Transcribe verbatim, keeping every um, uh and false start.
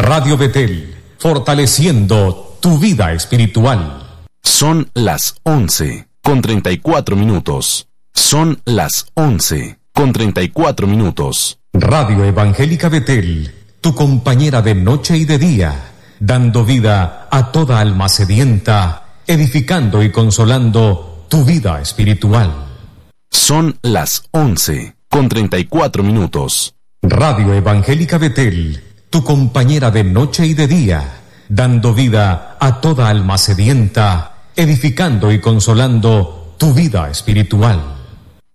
Radio Betel, fortaleciendo tu vida espiritual. Son las once con treinta y cuatro minutos. Son las once con treinta y cuatro minutos. Radio Evangélica Betel, tu compañera de noche y de día, dando vida a toda alma sedienta, edificando y consolando tu vida espiritual. Son las once con treinta y cuatro minutos. Radio Evangélica Betel, tu compañera de noche y de día, dando vida a toda alma sedienta, edificando y consolando tu vida espiritual.